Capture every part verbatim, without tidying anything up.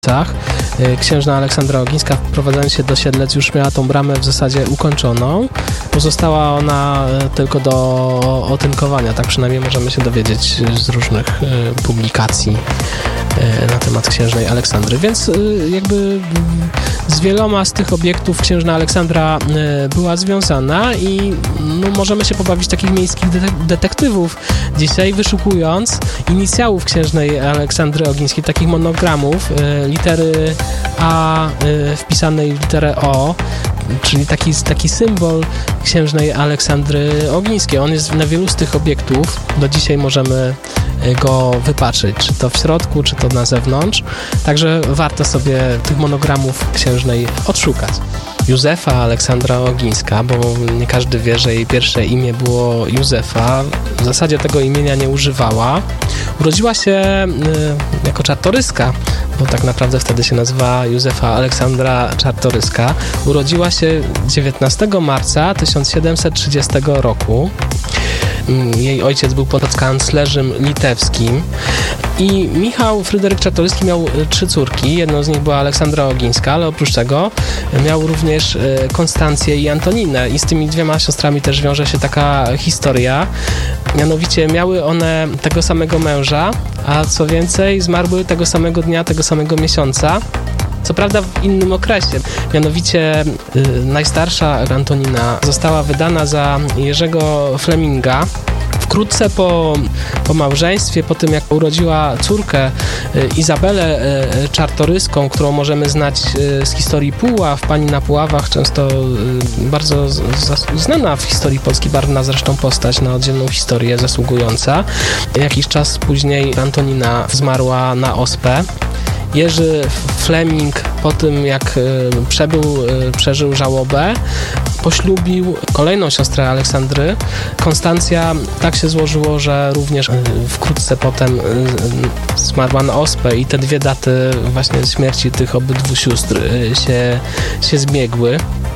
Księżna Aleksandra Ogińska, wprowadzając się do Siedlec, już miała tą bramę w zasadzie ukończoną. Pozostała ona tylko do otynkowania, tak przynajmniej możemy się dowiedzieć z różnych publikacji na temat księżnej Aleksandry. Więc jakby z wieloma z tych obiektów księżna Aleksandra była związana i no, możemy się pobawić takich miejskich detektywów dzisiaj, wyszukując inicjałów księżnej Aleksandry Ogińskiej, takich monogramów, litery A wpisanej w literę O, czyli taki, taki symbol księżnej Aleksandry Ogińskiej. On jest na wielu z tych obiektów. Do dzisiaj możemy go wypatrzyć, czy to w środku, czy to na zewnątrz. Także warto sobie tych monogramów księżnej odszukać. Józefa Aleksandra Ogińska, bo nie każdy wie, że jej pierwsze imię było Józefa. W zasadzie tego imienia nie używała. Urodziła się y, jako Czartoryska, bo tak naprawdę wtedy się nazywa Józefa Aleksandra Czartoryska. Urodziła się dziewiętnastego marca tysiąc siedemset trzydziestego roku. Jej ojciec był podkanclerzem litewskim i Michał Fryderyk Czartoryski miał trzy córki. Jedną z nich była Aleksandra Ogińska, ale oprócz tego miał również Konstancję i Antoninę i z tymi dwiema siostrami też wiąże się taka historia. Mianowicie miały one tego samego męża, a co więcej zmarły tego samego dnia, tego samego miesiąca. Co prawda w innym okresie. Mianowicie y, najstarsza Antonina została wydana za Jerzego Fleminga. Wkrótce po, po małżeństwie, po tym jak urodziła córkę y, Izabelę y, Czartoryską, którą możemy znać y, z historii Puław, pani na Puławach, często y, bardzo z, z, znana w historii Polski, barwna zresztą postać, na oddzielną historię zasługująca. Jakiś czas później Antonina zmarła na ospę. Jerzy Fleming po tym, jak przebył, przeżył żałobę, poślubił kolejną siostrę Aleksandry. Konstancja, tak się złożyło, że również wkrótce potem zmarła na ospę i te dwie daty właśnie śmierci tych obydwu sióstr się, się zbiegły.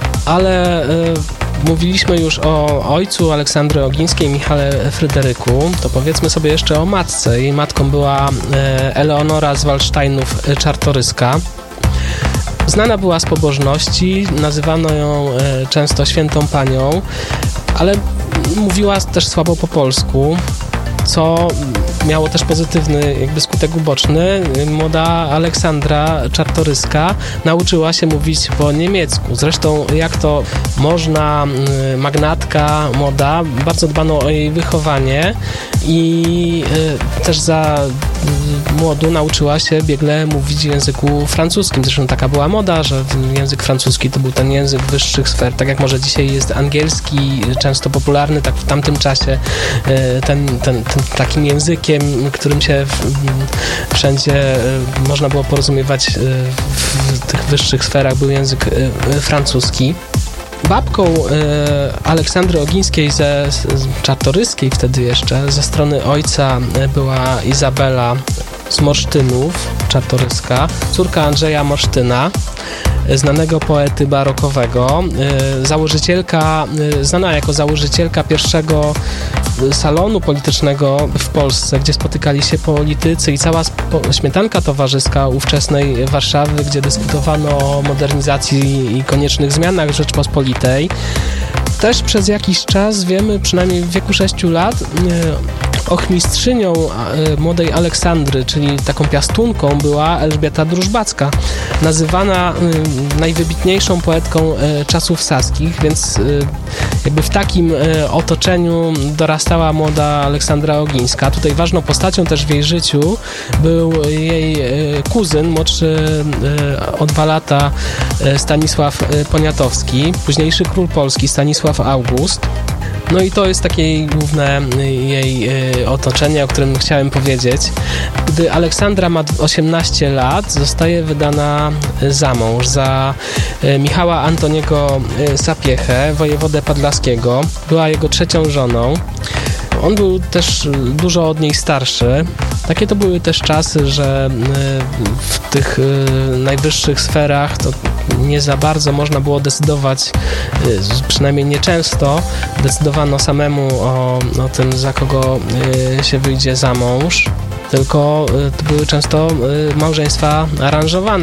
Ale mówiliśmy już o ojcu Aleksandry Ogińskiej, Michale Fryderyku, to powiedzmy sobie jeszcze o matce. Jej matką była Eleonora z Waldsteinów Czartoryska. Znana była z pobożności, nazywano ją często świętą panią, ale mówiła też słabo po polsku, co miało też pozytywny jakby skutek uboczny. Młoda Aleksandra Czartoryska nauczyła się mówić po niemiecku. Zresztą jak to można, magnatka młoda, bardzo dbano o jej wychowanie i też za młodu nauczyła się biegle mówić w języku francuskim. Zresztą taka była moda, że język francuski to był ten język wyższych sfer. Tak jak może dzisiaj jest angielski, często popularny, tak w tamtym czasie ten, ten, ten takim językiem, którym się wszędzie można było porozumiewać w tych wyższych sferach, był język francuski. Babką Aleksandry Ogińskiej ze Czartoryskiej wtedy jeszcze, ze strony ojca była Izabela z Morsztynów, Czartoryska, córka Andrzeja Morsztyna, znanego poety barokowego, założycielka, znana jako założycielka pierwszego salonu politycznego w Polsce, gdzie spotykali się politycy i cała śmietanka towarzyska ówczesnej Warszawy, gdzie dyskutowano o modernizacji i koniecznych zmianach Rzeczpospolitej. Też przez jakiś czas, wiemy, przynajmniej w wieku sześciu lat, ochmistrzynią młodej Aleksandry, czyli taką piastunką, była Elżbieta Drużbacka, nazywana najwybitniejszą poetką czasów saskich, więc jakby w takim otoczeniu dorastała młoda Aleksandra Ogińska. Tutaj ważną postacią też w jej życiu był jej kuzyn, młodszy o dwa lata, Stanisław Poniatowski, późniejszy król Polski Stanisław August. No i to jest takie główne jej otoczenie, o którym chciałem powiedzieć. Gdy Aleksandra ma osiemnaście lat, zostaje wydana za mąż za Michała Antoniego Sapiechę, wojewodę podlaskiego. Była jego trzecią żoną. On był też dużo od niej starszy. Takie to były też czasy, że w tych najwyższych sferach to nie za bardzo można było decydować, przynajmniej nieczęsto decydowano samemu o, o tym, za kogo się wyjdzie za mąż. tylko to były często małżeństwa aranżowane.